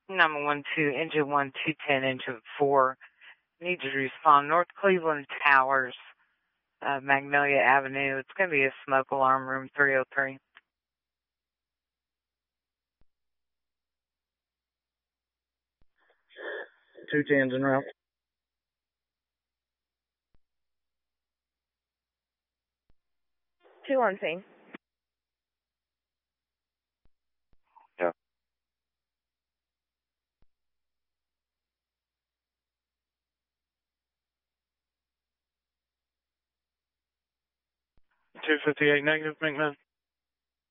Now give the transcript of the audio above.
Number 12, engine 1, 210, engine 4. Need to respond. North Cleveland Towers, Magnolia Avenue. It's going to be a smoke alarm, room 303. 210's en route. 2 on scene. Yeah. 258 negative, McMahon.